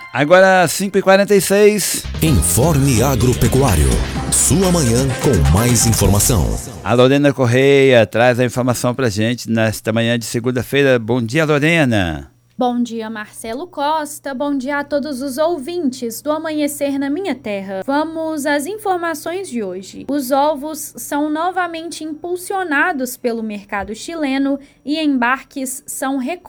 Agora 5h46. Informe Agropecuário. Sua manhã com mais informação. A Lorena Correia traz a informação pra gente nesta manhã de segunda-feira. Bom dia, Lorena. Bom dia, Marcelo Costa. Bom dia a todos os ouvintes do Amanhecer na Minha Terra. Vamos às informações de hoje. Os ovos são novamente impulsionados pelo mercado chileno e embarques são recordados